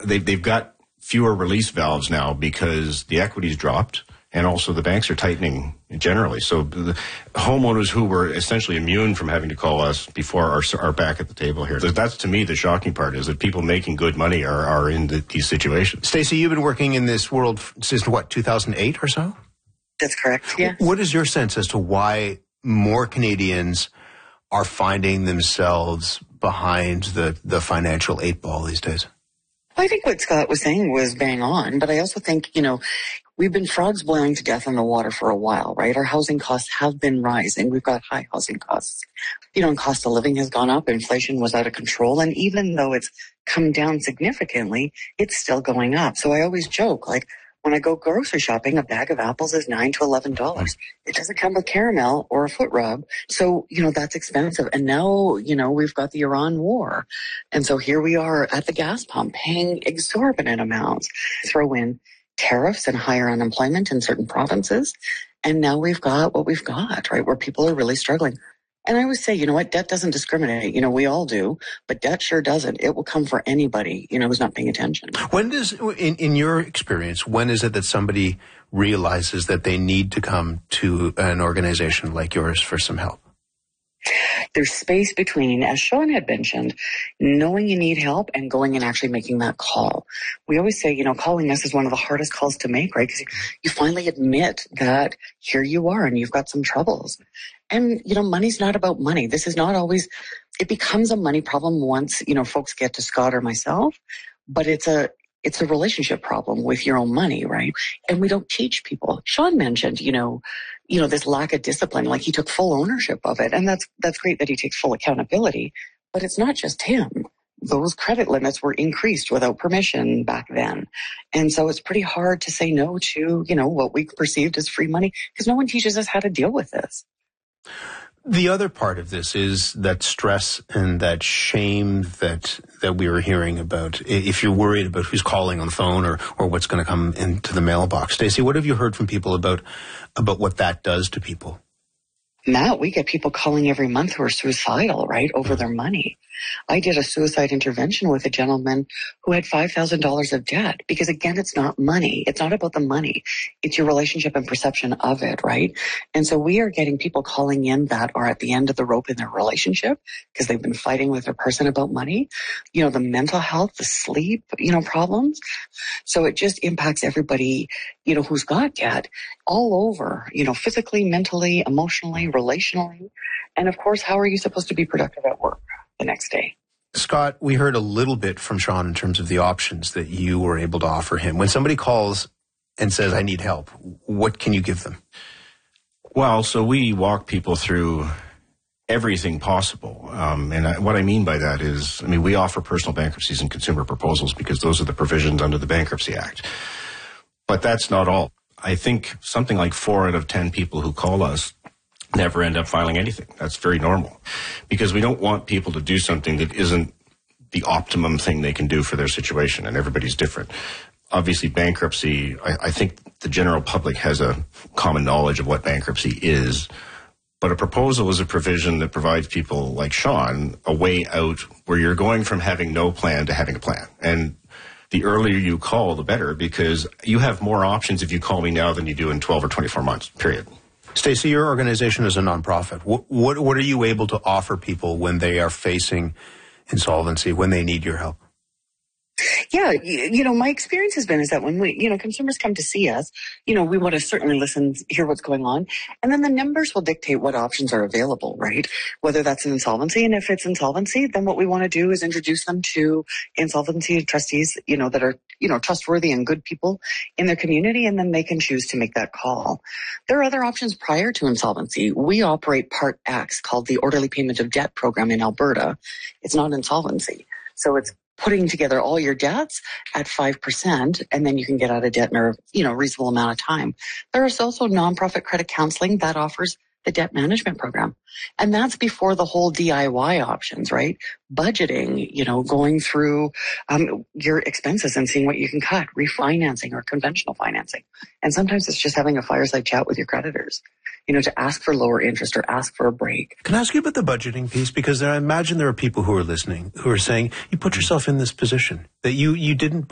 they've got fewer release valves now because the equity's dropped. And also the banks are tightening generally. So the homeowners who were essentially immune from having to call us before are back at the table here. That's, to me, the shocking part, is that people making good money are in these situations. Stacey, you've been working in this world since, 2008 or so? That's correct, yes. What is your sense as to why more Canadians are finding themselves behind the financial 8 ball these days? I think what Scott was saying was bang on, but I also think, we've been frogs boiling to death in the water for a while, right? Our housing costs have been rising. We've got high housing costs. And cost of living has gone up. Inflation was out of control. And even though it's come down significantly, it's still going up. So I always joke, when I go grocery shopping, a bag of apples is $9 to $11. It doesn't come with caramel or a foot rub. So, that's expensive. And now, we've got the Iran war. And so here we are at the gas pump paying exorbitant amounts. Throw in tariffs and higher unemployment in certain provinces. And now we've got what we've got, right, where people are really struggling. And I always say, debt doesn't discriminate. We all do, but debt sure doesn't. It will come for anybody, who's not paying attention. When does, in your experience, when is it that somebody realizes that they need to come to an organization like yours for some help? There's space between, as Sean had mentioned, knowing you need help and going and actually making that call. We always say, calling us is one of the hardest calls to make, right? Because you finally admit that here you are and you've got some troubles. And, money's not about money. This is not always, it becomes a money problem once, folks get to Scott or myself, but it's a relationship problem with your own money, right? And we don't teach people. Sean mentioned, this lack of discipline, he took full ownership of it. And that's great that he takes full accountability, but it's not just him. Those credit limits were increased without permission back then. And so it's pretty hard to say no to, what we perceived as free money because no one teaches us how to deal with this. The other part of this is that stress and that shame that we were hearing about. If you're worried about who's calling on the phone or what's going to come into the mailbox. Stacey, what have you heard from people about what that does to people? Matt, we get people calling every month who are suicidal, right, over their money. I did a suicide intervention with a gentleman who had $5,000 of debt because, again, it's not money. It's not about the money. It's your relationship and perception of it, right? And so we are getting people calling in that are at the end of the rope in their relationship because they've been fighting with their person about money, the mental health, the sleep, problems. So it just impacts everybody, who's got debt all over, physically, mentally, emotionally, relationally. And of course, how are you supposed to be productive at work the next day? Scott, we heard a little bit from Sean in terms of the options that you were able to offer him. When somebody calls and says, I need help, what can you give them? Well, so we walk people through everything possible. What I mean by that is, we offer personal bankruptcies and consumer proposals because those are the provisions under the Bankruptcy Act. But that's not all. I think something like 4 out of 10 people who call us never end up filing anything. That's very normal because we don't want people to do something that isn't the optimum thing they can do for their situation, and everybody's different. Obviously, bankruptcy, I think the general public has a common knowledge of what bankruptcy is, but a proposal is a provision that provides people like Sean a way out where you're going from having no plan to having a plan. And the earlier you call, the better, because you have more options if you call me now than you do in 12 or 24 months, period. Stacey, your organization is a nonprofit. What are you able to offer people when they are facing insolvency, when they need your help? Yeah, my experience has been is that when consumers come to see us, we want to certainly listen, hear what's going on. And then the numbers will dictate what options are available, right? Whether that's an insolvency. And if it's insolvency, then what we want to do is introduce them to insolvency trustees, that are, trustworthy and good people in their community. And then they can choose to make that call. There are other options prior to insolvency. We operate Part X called the Orderly Payment of Debt program in Alberta. It's not insolvency. So it's putting together all your debts at 5%, and then you can get out of debt in a reasonable amount of time. There is also nonprofit credit counseling that offers the debt management program. And that's before the whole DIY options, right? Budgeting, going through your expenses and seeing what you can cut, refinancing or conventional financing. And sometimes it's just having a fireside chat with your creditors, to ask for lower interest or ask for a break. Can I ask you about the budgeting piece? Because I imagine there are people who are listening who are saying, you put yourself in this position that you didn't